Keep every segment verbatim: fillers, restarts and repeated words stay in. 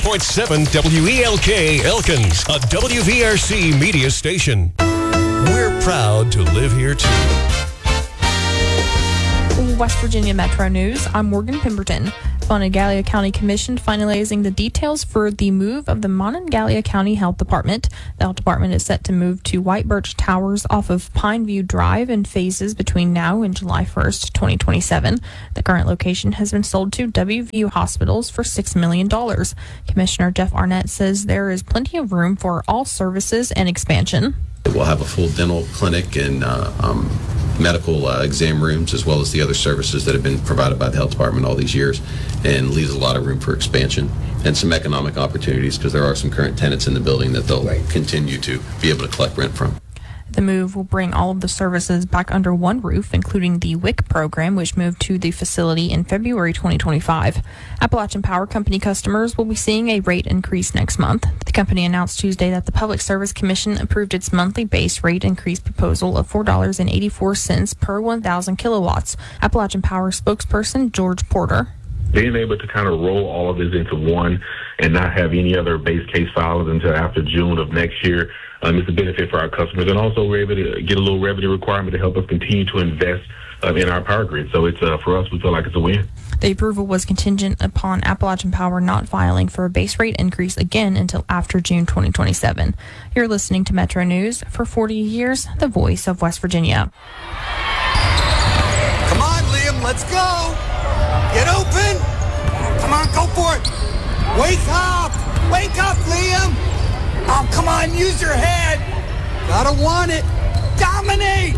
point seven W E L K Elkins, a W V R C media station. We're proud to live here too. West Virginia Metro News, I'm Morgan Pemberton. The Monongalia County Commission finalizing the details for the move of the Monongalia County Health Department. The health department is set to move to White Birch Towers off of Pineview Drive in phases between now and July first, twenty twenty-seven. The current location has been sold to W V U Hospitals for six million dollars. Commissioner Jeff Arnett says there is plenty of room for all services and expansion. We'll have a full dental clinic and uh, um, medical uh, exam rooms, as well as the other services that have been provided by the health department all these years, and leaves a lot of room for expansion and some economic opportunities because there are some current tenants in the building that they'll right. continue to be able to collect rent from. The move will bring all of the services back under one roof, including the W I C program, which moved to the facility in February twenty twenty-five. Appalachian Power Company customers will be seeing a rate increase next month. The company announced Tuesday that the Public Service Commission approved its monthly base rate increase proposal of four dollars and eighty-four cents per one thousand kilowatts. Appalachian Power spokesperson George Porter. Being able to kind of roll all of this into one and not have any other base case filed until after June of next year, um, is a benefit for our customers. And also we're able to get a little revenue requirement to help us continue to invest uh, in our power grid. So it's uh, for us, we feel like it's a win. The approval was contingent upon Appalachian Power not filing for a base rate increase again until after June twenty twenty-seven. You're listening to Metro News. For forty years, the voice of West Virginia. Come on, Liam, let's go. Get open. Come on, go for it. Wake up. Wake up, Liam. Oh, come on, use your head. Gotta want it. Dominate.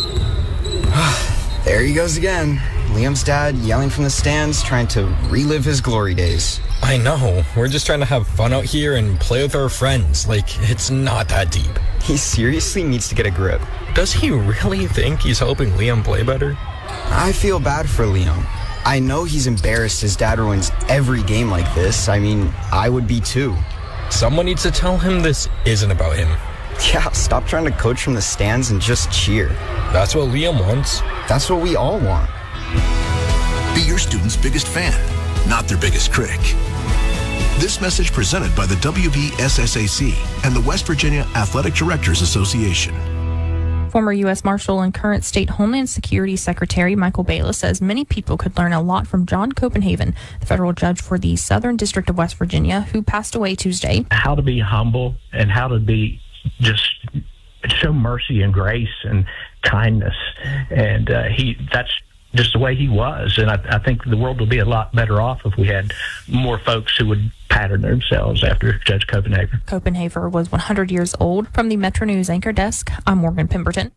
There he goes again. Liam's dad yelling from the stands, trying to relive his glory days. I know. We're just trying to have fun out here and play with our friends. Like, it's not that deep. He seriously needs to get a grip. Does he really think he's helping Liam play better? I feel bad for Liam. I know he's embarrassed his dad ruins every game like this. I mean, I would be too. Someone needs to tell him this isn't about him. Yeah, stop trying to coach from the stands and just cheer. That's what Liam wants. That's what we all want. Be your student's biggest fan, not their biggest critic. This message presented by the W V S S A C and the West Virginia Athletic Directors Association. Former U S Marshal and current State Homeland Security Secretary Michael Bayless says many people could learn a lot from John Copenhagen, the federal judge for the Southern District of West Virginia, who passed away Tuesday. How to be humble and how to be just show mercy and grace and kindness. And uh, he that's just the way he was. And I, I think the world would be a lot better off if we had more folks who would pattern themselves after Judge Copenhagen. Copenhagen was one hundred years old. From the Metro News Anchor Desk, I'm Morgan Pemberton.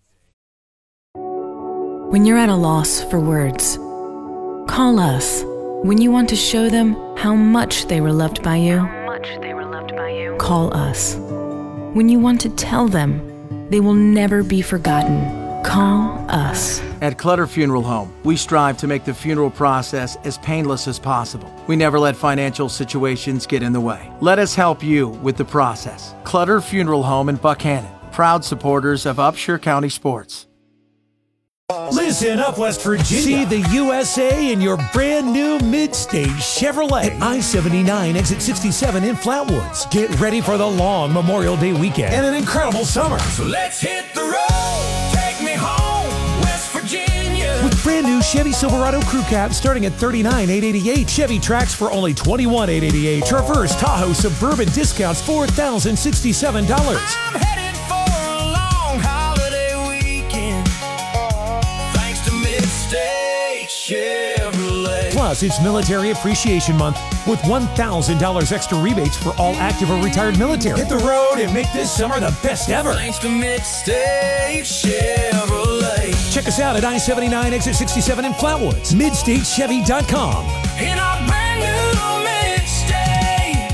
When you're at a loss for words, call us. When you want to show them how much they were loved by you, how much they were loved by you, call us. When you want to tell them they will never be forgotten, call us. At Clutter Funeral Home, we strive to make the funeral process as painless as possible. We never let financial situations get in the way. Let us help you with the process. Clutter Funeral Home in Buckhannon, proud supporters of Upshur County sports. Listen up, West Virginia. See the U S A in your brand new mid-stage Chevrolet at I seventy-nine exit sixty-seven in Flatwoods. Get ready for the long Memorial Day weekend and an incredible summer. So let's hit the road. Take me home, West Virginia. With brand new Chevy Silverado Crew Cab starting at thirty-nine thousand eight hundred eighty-eight dollars. Chevy Trax for only twenty-one thousand eight hundred eighty-eight dollars. Traverse Tahoe Suburban discounts four thousand sixty-seven dollars. I'm headed for a long holiday weekend. Thanks to Mid-State Chevrolet. Plus, it's Military Appreciation Month with one thousand dollars extra rebates for all active or retired military. Hit the road and make this summer the best ever. Thanks to Mid-State Chevrolet. Check us out at I seventy-nine exit sixty-seven in Flatwoods. mid state chevy dot com. In our brand new Mid-State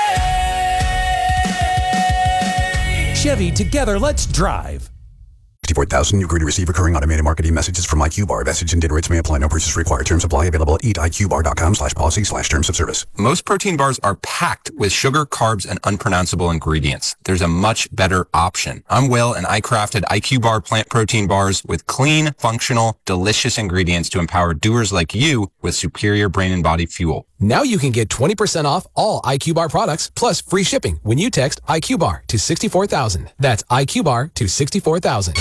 Chevrolet. Chevy, together, let's drive. fifty-four thousand. You agree to receive recurring automated marketing messages from iQBar. Message and data rates may apply. No purchase required. Terms apply. Available at eat I Q bar dot com slash policy slash terms of service. Most protein bars are packed with sugar, carbs, and unpronounceable ingredients. There's a much better option. I'm Will, and I crafted iQBar plant protein bars with clean, functional, delicious ingredients to empower doers like you with superior brain and body fuel. Now you can get twenty percent off all iQBar products plus free shipping when you text iQBar to sixty-four thousand. That's iQBar to sixty-four thousand.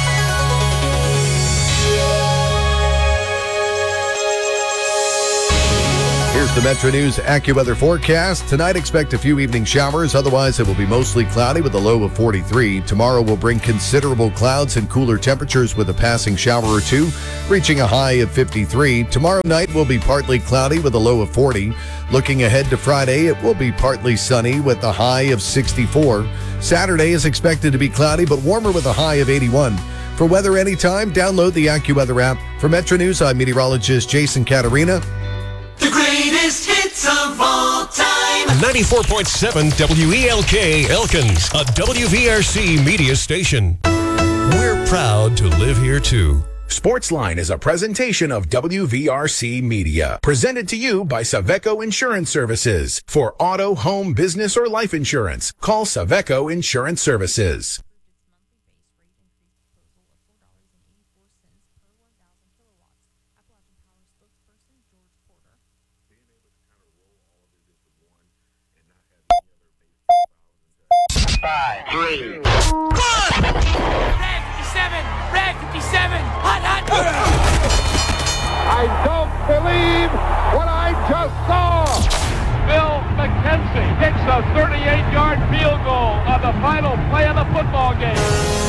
Here's the Metro News AccuWeather forecast. Tonight, expect a few evening showers. Otherwise, it will be mostly cloudy with a low of forty-three. Tomorrow will bring considerable clouds and cooler temperatures with a passing shower or two, reaching a high of fifty-three. Tomorrow night will be partly cloudy with a low of forty. Looking ahead to Friday, it will be partly sunny with a high of sixty-four. Saturday is expected to be cloudy but warmer with a high of eighty-one. For weather anytime, download the AccuWeather app. For Metro News, I'm meteorologist Jason Caterina. The greatest hits of all time. ninety-four point seven W E L K Elkins, a W V R C media station. We're proud to live here too. Sportsline is a presentation of W V R C Media. Presented to you by Saveco Insurance Services. For auto, home, business, or life insurance, call Saveco Insurance Services. Five, three, one. Red fifty-seven, Red fifty-seven, hot, hot. I don't believe what I just saw. Bill McKenzie kicks a thirty-eight-yard field goal on the final play of the football game.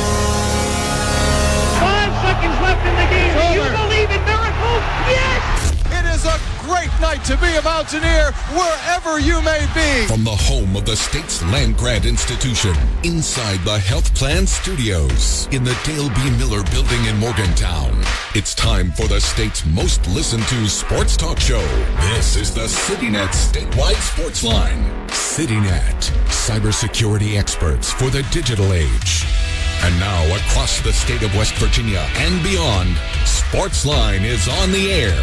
Five seconds left in the game. Do you believe in miracles? Yes! It is a great night to be a Mountaineer wherever you may be. From the home of the state's land grant institution, inside the Health Plan Studios, in the Dale B. Miller Building in Morgantown, it's time for the state's most listened to sports talk show. This is the CityNet Statewide Sports Line. CityNet, cybersecurity experts for the digital age. And now, across the state of West Virginia and beyond, Sportsline is on the air.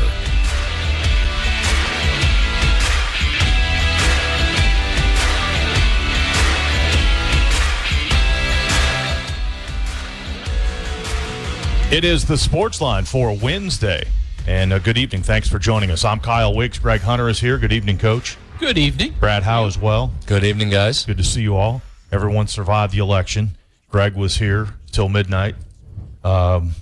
It is the Sports Line for Wednesday, and uh, good evening. Thanks for joining us. I'm Kyle Wiggs. Greg Hunter is here. Good evening, Coach. Good evening. Brad Howe as well. Good evening, guys. Good to see you all. Everyone survived the election. Greg was here till midnight. Um,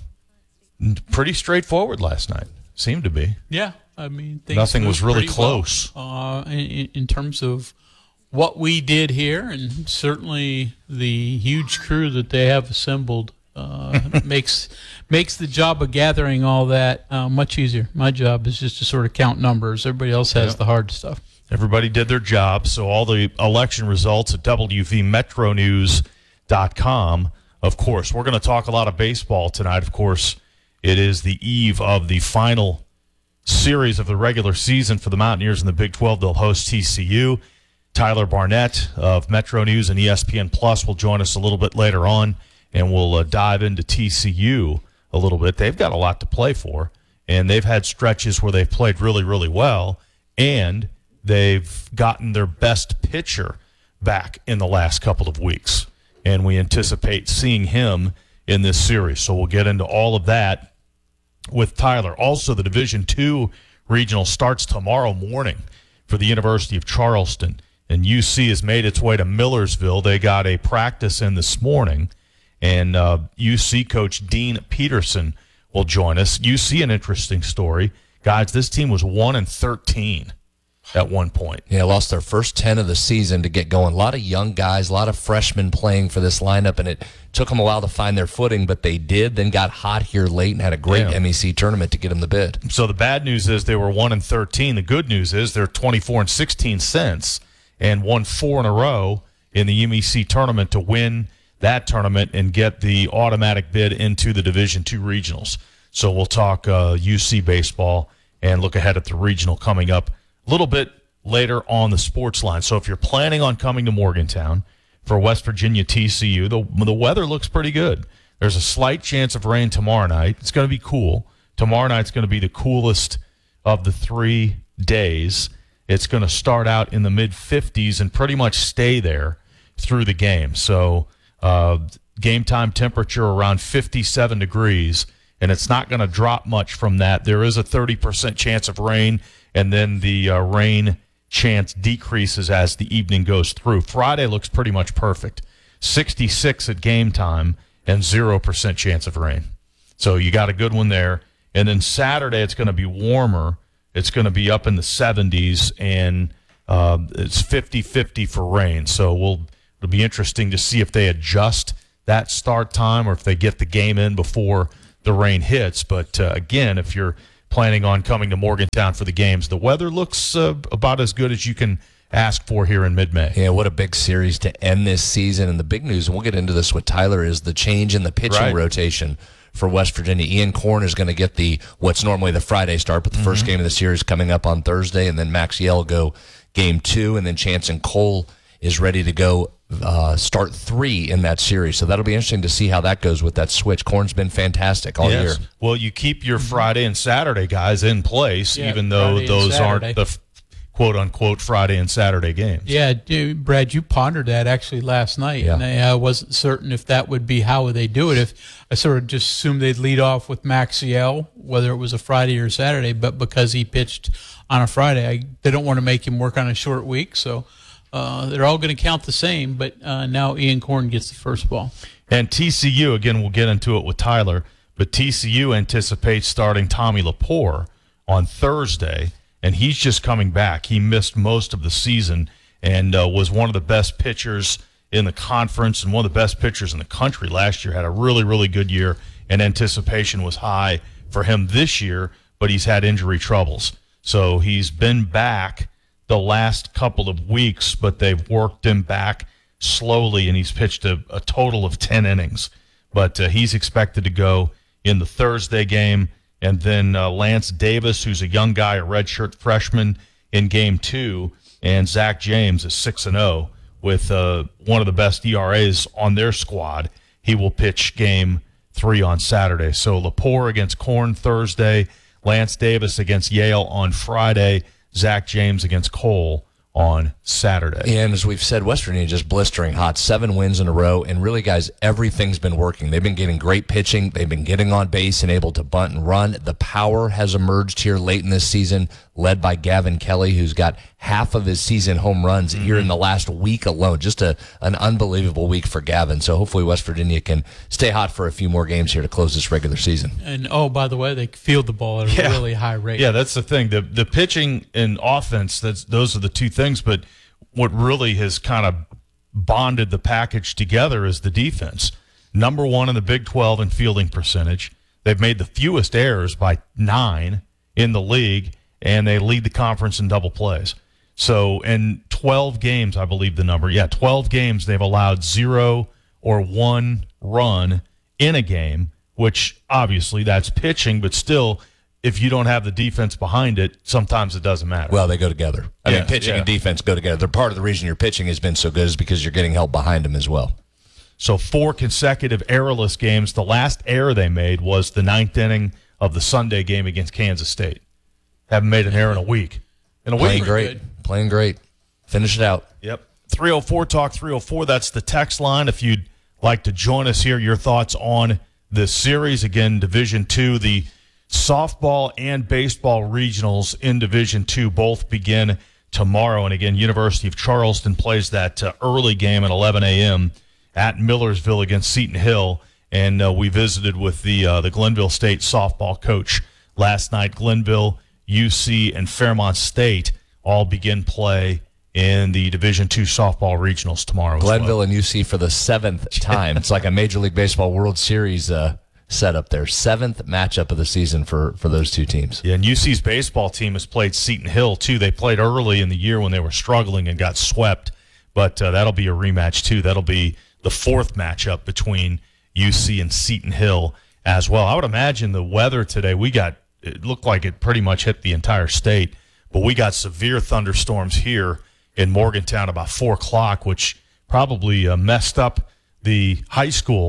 pretty straightforward last night. Seemed to be. Yeah, I mean, things nothing was really well, close uh, in, in terms of what we did here, and certainly the huge crew that they have assembled. Uh, makes makes the job of gathering all that uh, much easier. My job is just to sort of count numbers. Everybody else has yeah. the hard stuff. Everybody did their job, so all the election results at W V Metro News dot com. Of course, we're going to talk a lot of baseball tonight. Of course, it is the eve of the final series of the regular season for the Mountaineers in the Big twelve. They'll host T C U. Tyler Barnett of Metro News and E S P N Plus will join us a little bit later on, and we'll uh, dive into T C U a little bit. They've got a lot to play for, and they've had stretches where they've played really, really well, and they've gotten their best pitcher back in the last couple of weeks, and we anticipate seeing him in this series. So we'll get into all of that with Tyler. Also, the Division two regional starts tomorrow morning for the University of Charleston, and U C has made its way to Millersville. They got a practice in this morning, and uh, U C coach Dean Peterson will join us. U C, an interesting story. Guys, this team was one and thirteen at one point. Yeah, lost their first ten of the season to get going. A lot of young guys, a lot of freshmen playing for this lineup, and it took them a while to find their footing, but they did, then got hot here late and had a great yeah. M E C tournament to get them the bid. So the bad news is they were one and thirteen. The good news is they're twenty-four and sixteen since, and won four in a row in the M E C tournament to win that tournament and get the automatic bid into the Division two regionals. So we'll talk uh, U C baseball and look ahead at the regional coming up a little bit later on the Sports Line. So if you're planning on coming to Morgantown for West Virginia T C U, the, the weather looks pretty good. There's a slight chance of rain tomorrow night. It's going to be cool. Tomorrow night's going to be the coolest of the three days. It's going to start out in the mid fifties and pretty much stay there through the game. So uh, game time temperature around fifty-seven degrees, and it's not going to drop much from that. There is a thirty percent chance of rain, and then the uh, rain chance decreases as the evening goes through. Friday looks pretty much perfect. sixty-six at game time and zero percent chance of rain. So you got a good one there. And then Saturday, it's going to be warmer. It's going to be up in the seventies, and uh, it's fifty-fifty for rain. So we'll it'll be interesting to see if they adjust that start time or if they get the game in before the rain hits. But, uh, again, if you're planning on coming to Morgantown for the games, the weather looks uh, about as good as you can ask for here in mid-May. Yeah, what a big series to end this season. And the big news, and we'll get into this with Tyler, is the change in the pitching Right. rotation for West Virginia. Ian Korn is going to get the what's normally the Friday start, but the mm-hmm. first game of the series coming up on Thursday, and then Max Yell go game two, and then Chanson Cole is ready to go uh, start three in that series. So that'll be interesting to see how that goes with that switch. Korn's been fantastic all yes. year. Well, you keep your Friday and Saturday guys in place, Yeah, even though Friday and those Saturday. aren't the f- quote-unquote Friday and Saturday games. Yeah, dude, Brad, you pondered that actually last night, Yeah. and I uh, wasn't certain if that would be how they do it. If I sort of just assumed they'd lead off with Maxiell, whether it was a Friday or Saturday, but because he pitched on a Friday, I, they don't want to make him work on a short week, so uh, they're all going to count the same. But uh, now Ian Korn gets the first ball. And T C U, again, we'll get into it with Tyler, but T C U anticipates starting Tommy Lepore on Thursday, and he's just coming back. He missed most of the season and uh, was one of the best pitchers in the conference and one of the best pitchers in the country last year. Had a really, really good year, and anticipation was high for him this year, but he's had injury troubles. So he's been back the last couple of weeks, but they've worked him back slowly, and he's pitched a, a total of ten innings. But uh, he's expected to go in the Thursday game. And then uh, Lance Davis, who's a young guy, a redshirt freshman, in game two, and Zach James is six and oh with uh, one of the best E R As on their squad. He will pitch game three on Saturday. So Lepore against Korn Thursday, Lance Davis against Yale on Friday, Zach James against Cole on Saturday. And as we've said, West Virginia just blistering hot, seven wins in a row. And really, guys, everything's been working. They've been getting great pitching. They've been getting on base and able to bunt and run. The power has emerged here late in this season, led by Gavin Kelly, who's got half of his season home runs mm-hmm. here in the last week alone. Just a an unbelievable week for Gavin. So hopefully West Virginia can stay hot for a few more games here to close this regular season. And, oh, by the way, they field the ball at a Yeah. really high rate. Yeah, that's the thing. The the pitching and offense, that's those are the two things, but what really has kind of bonded the package together is the defense. Number one in the Big twelve in fielding percentage. They've made the fewest errors by nine in the league, and they lead the conference in double plays. So in twelve games, I believe the number, yeah, twelve games, they've allowed zero or one run in a game, which obviously that's pitching, but still, if you don't have the defense behind it, sometimes it doesn't matter. Well, they go together. I Yeah, mean, pitching yeah. and defense go together. They're part of the reason your pitching has been so good is because you're getting help behind them as well. So four consecutive errorless games. The last error they made was the ninth inning of the Sunday game against Kansas State. Haven't made an error in a week. In a Playing week. great. Playing great. Finish it out. Yep. three oh four Talk three oh four. That's the text line. If you'd like to join us here, your thoughts on this series. Again, Division Two, the softball and baseball regionals in Division Two both begin tomorrow. And again, University of Charleston plays that uh, early game at eleven a.m. at Millersville against Seton Hill. And uh, we visited with the uh, the Glenville State softball coach last night. Glenville, U C, and Fairmont State all begin play in the Division Two softball regionals tomorrow. Glenville as well. and U C for the seventh time. It's like a Major League Baseball World Series uh, setup there. Seventh matchup of the season for, for those two teams. Yeah, and U C's baseball team has played Seton Hill, too. They played early in the year when they were struggling and got swept, but uh, that'll be a rematch, too. That'll be the fourth matchup between U C and Seton Hill as well. I would imagine the weather today, we got, it looked like it pretty much hit the entire state, but we got severe thunderstorms here in Morgantown about four o'clock, which probably uh, messed up the high school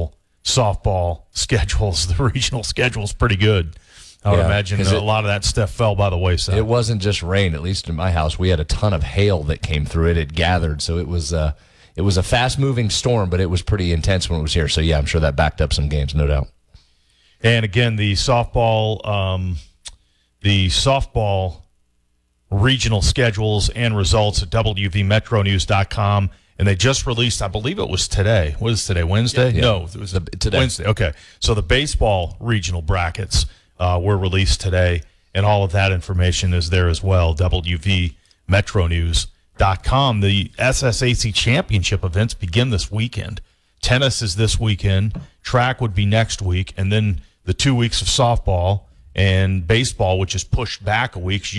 softball schedules. The regional schedule is pretty good. I would Yeah, imagine 'cause a it- lot of that stuff fell by the wayside. It wasn't just rain, at least in my house. We had a ton of hail that came through it. It gathered, so it was uh, it was a fast-moving storm, but it was pretty intense when it was here. So, yeah, I'm sure that backed up some games, no doubt. And again, the softball, um, the softball regional schedules and results at W V Metro News dot com. And they just released, I believe it was today. What is today, Wednesday? Yeah. No, it was The- today. Wednesday. Okay. So the baseball regional brackets uh, were released today, and all of that information is there as well, W V Metro News dot com. The S S A C championship events begin this weekend. Tennis is this weekend. Track would be next week. And then the two weeks of softball and baseball, which is pushed back a week.